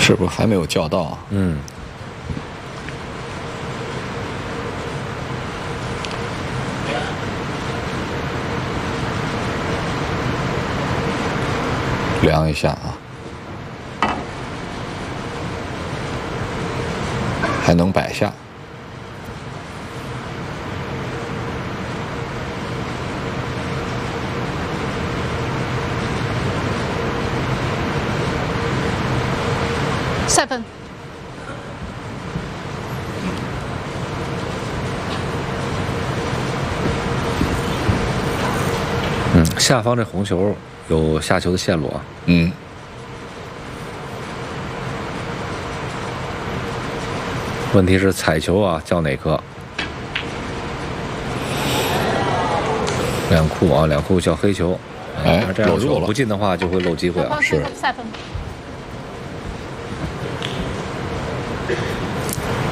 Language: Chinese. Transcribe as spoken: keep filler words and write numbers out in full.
是不是还没有叫到啊？ 嗯。 量一下啊，还能摆下。 赛分。 嗯，下方这红球有下球的线路啊。 嗯。 问题是彩球啊，叫哪颗？两库啊，两库叫黑球。 哎， 这样如果不进的话，就会漏机会啊。 是赛分。